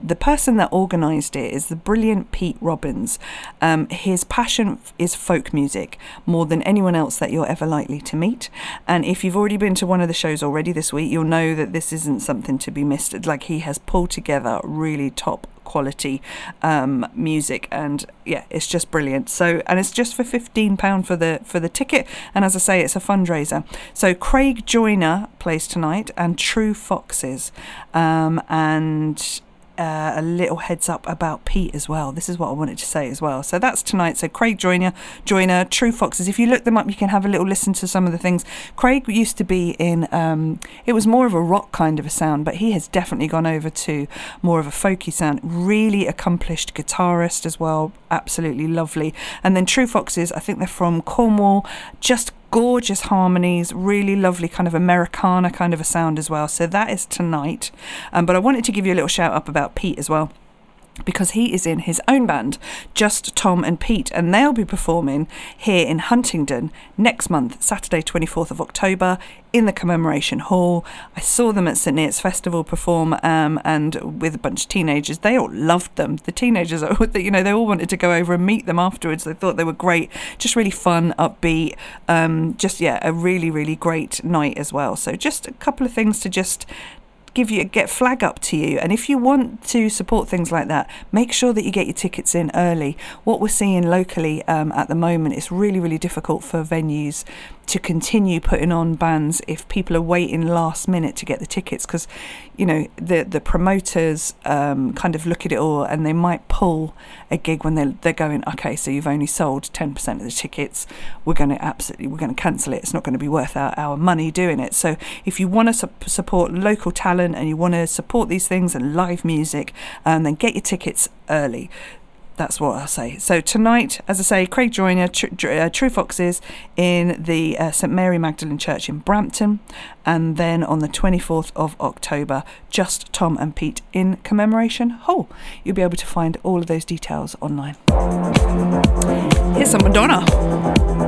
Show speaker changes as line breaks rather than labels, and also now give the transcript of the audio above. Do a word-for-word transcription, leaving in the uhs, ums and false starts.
the person that organised it is the brilliant Pete Robbins. Um, his passion is folk music more than anyone else that you're ever likely to meet. And if you've already been to one of the shows already this week, you'll know that this isn't something to be missed. Like, he has pulled together really top quality um music, and yeah, it's just brilliant. So, and it's just for fifteen pounds for the for the ticket, and as I say, it's a fundraiser. So Craig Joyner plays tonight, and True Foxes, um and Uh, a little heads up about Pete as well. This is what I wanted to say as well. So that's tonight. So Craig Joyner, Joyner, True Foxes. If you look them up, you can have a little listen to some of the things. Craig used to be in, um, it was more of a rock kind of a sound, but he has definitely gone over to more of a folky sound. Really accomplished guitarist as well. Absolutely lovely. And then True Foxes, I think they're from Cornwall. Just gorgeous harmonies, really lovely kind of Americana kind of a sound as well. So that is tonight. Um, but I wanted to give you a little shout up about Pete as well, because he is in his own band, Just Tom and Pete, and they'll be performing here in Huntingdon next month, Saturday twenty-fourth of October, in the Commemoration Hall. I saw them at St Neots Festival perform, um, and with a bunch of teenagers. They all loved them. The teenagers, you know, they all wanted to go over and meet them afterwards. They thought they were great, just really fun, upbeat, um, just, yeah, a really, really great night as well. So just a couple of things to just give you get flag up to you. And if you want to support things like that, make sure that you get your tickets in early. What we're seeing locally um, at the moment, it's really really difficult for venues to continue putting on bands if people are waiting last minute to get the tickets, because you know the the promoters um, kind of look at it all, and they might pull a gig when they're, they're going, okay, so you've only sold ten percent of the tickets, we're going to absolutely we're going to cancel it, it's not going to be worth our, our money doing it. So if you want to su- support local talent and you want to support these things and live music, um, then get your tickets early. That's what I'll say. So tonight, as I say, Craig Joyner, Tr- uh, True Foxes in the uh, St Mary Magdalene Church in Brampton, and then on the twenty-fourth of October, Just Tom and Pete in Commemoration Hall. You'll be able to find all of those details online. Here's some Madonna.